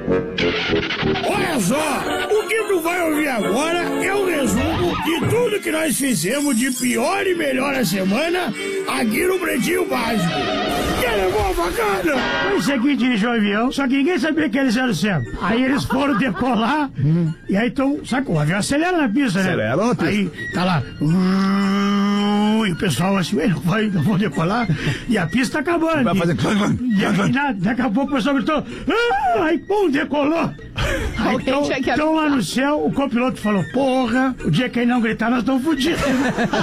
Olha só, o que tu vai ouvir agora é o resumo de tudo que nós fizemos de pior e melhor a semana aqui no Pretinho Básico. Que levou a facada? Foi o seguinte, dirigiu o avião, só que ninguém sabia que eles eram certo. Aí eles foram decolar, e aí então, sabe, o avião acelera na pista, né? Acelera na pista. Aí tá lá, e o pessoal assim, não vou decolar, e a pista tá acabando. Vai fazer... E nada, daqui a pouco o pessoal gritou, aí pum, decolou. Aí então lá no céu, o copiloto falou, porra, o dia que ele não gritar, nós estamos fodidos.